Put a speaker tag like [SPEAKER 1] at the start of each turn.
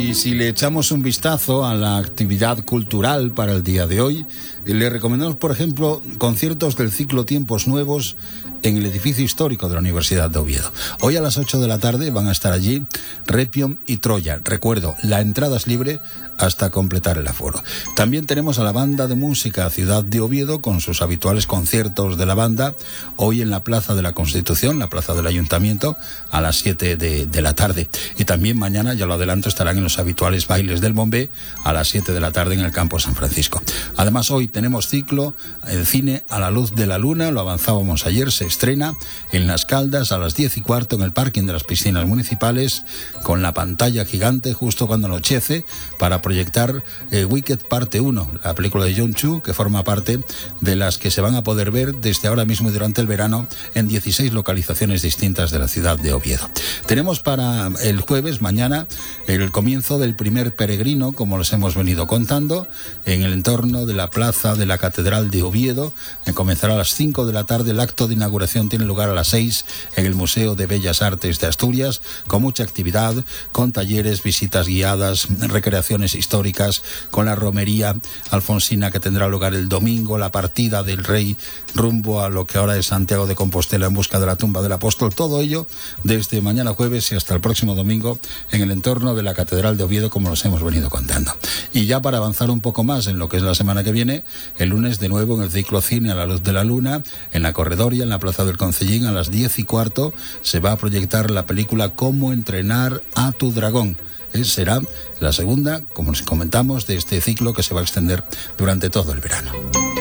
[SPEAKER 1] Y si le echamos un vistazo a la actividad cultural para el día de hoy, le recomendamos, por ejemplo, conciertos del ciclo Tiempos Nuevos en el edificio histórico de la Universidad de Oviedo. Hoy a las 8 de la tarde van a estar allí Repium y Troya. Recuerdo, la entrada es libre hasta completar el aforo. También tenemos a la banda de música Ciudad de Oviedo con sus habituales conciertos de la banda, hoy en la Plaza de la Constitución, la plaza del Ayuntamiento, a las 7 de la tarde. Y también mañana, ya lo adelanto, estarán en los habituales bailes del Bombé a las 7 de la tarde en el Campo San Francisco. Además, hoy tenemos ciclo el cine A la Luz de la Luna, lo avanzábamos ayer, se estrena en Las Caldas a las 10:15 en el parking de las piscinas municipales, con la pantalla gigante justo cuando anochece, para proyectar Wicked parte 1, la película de John Chu, que forma parte de las que se van a poder ver desde ahora mismo y durante el verano en 16 localizaciones distintas de la ciudad de Oviedo. Tenemos para el jueves, mañana, el comienzo del primer peregrino, como les hemos venido contando, en el entorno de la plaza de la Catedral de Oviedo. Comenzará a las 5 de la tarde. El acto de inauguración tiene lugar a las 6 en el Museo de Bellas Artes de Asturias, con mucha actividad, con talleres, visitas guiadas, recreaciones históricas, con la romería alfonsina que tendrá lugar el domingo, la partida del rey rumbo a lo que ahora es Santiago de Compostela en busca de la tumba del apóstol. Todo ello desde mañana jueves y hasta el próximo domingo en el entorno de la Catedral de Oviedo, como los hemos venido contando. Y ya para avanzar un poco más en lo que es la semana que viene, el lunes de nuevo en el ciclo cine A la Luz de la Luna, en la Corredoria, en la Plaza del Concellín, a las 10:15 se va a proyectar la película Cómo entrenar a tu dragón. Será la segunda, como nos comentamos, de este ciclo que se va a extender durante todo el verano.